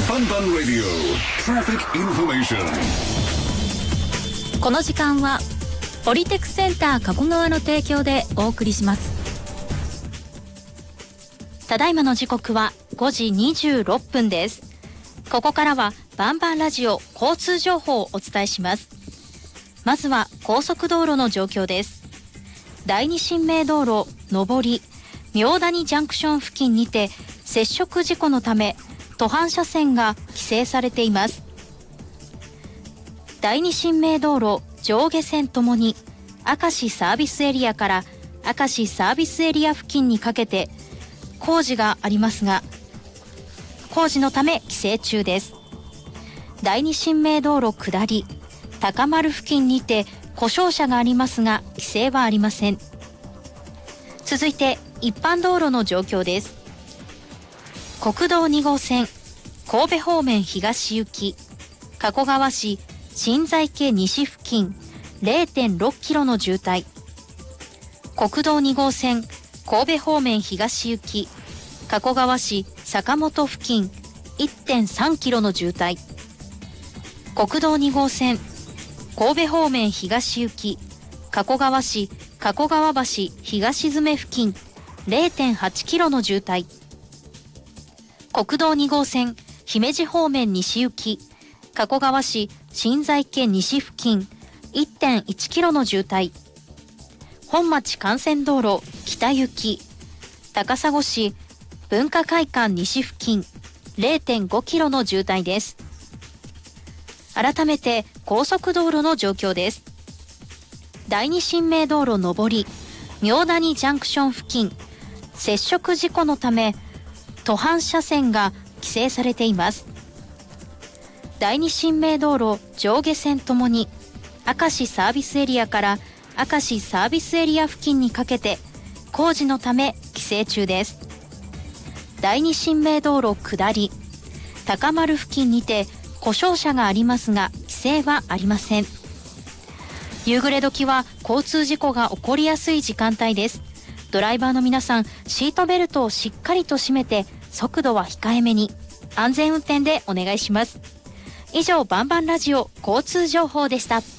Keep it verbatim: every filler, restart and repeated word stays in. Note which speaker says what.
Speaker 1: バンバンラディオトラフィックインフォメーショ
Speaker 2: ン。この時間はポリテクセンター加古川の提供でお送りします。ただいまの時刻はごじにじゅうろっぷんです。ここからはバンバンラジオ交通情報をお伝えします。まずは高速道路の状況です。第二神明道路上り明谷ジャンクション付近にて接触事故のため途半車線が規制されています。第二神明道路上下線ともに明石サービスエリアから明石サービスエリア付近にかけて工事がありますが工事のため規制中です。第二神明道路下り高丸付近にて故障車がありますが規制はありません。続いて一般道路の状況です。国道に号線神戸方面東行き加古川市新在家西付近 れいてんろっキロの渋滞。国道に号線神戸方面東行き加古川市坂本付近 いってんさんキロの渋滞。国道に号線神戸方面東行き加古川市加古川橋東詰付近 れいてんはちキロの渋滞。国道に号線姫路方面西行き加古川市新在家西付近 いってんいちキロの渋滞。本町幹線道路北行き高砂市文化会館西付近 れいてんごキロの渋滞です。改めて高速道路の状況です。第二神明道路上り明谷ジャンクション付近接触事故のため途半車線が規制されています。第二神明道路上下線ともに明石サービスエリアから明石サービスエリア付近にかけて工事のため規制中です。第二神明道路下り高丸付近にて故障車がありますが規制はありません。夕暮れ時は交通事故が起こりやすい時間帯です。ドライバーの皆さんシートベルトをしっかりと締めて速度は控えめに安全運転でお願いします。以上バンバンラジオ交通情報でした。